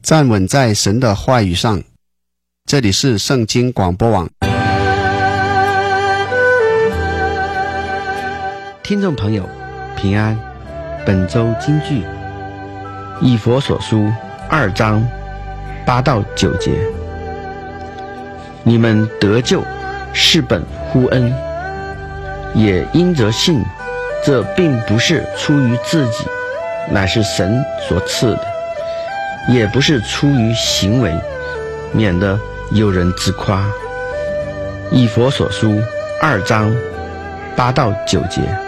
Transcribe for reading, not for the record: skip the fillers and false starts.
站稳在神的话语上。这里是圣经广播网。 听众朋友平安，本周金句以弗所书2章8到9节。你们得救是本乎恩，也因着信，这并不是出于自己，乃是神所赐的，也不是出于行为，免得有人自夸。以弗所书2章8到9节。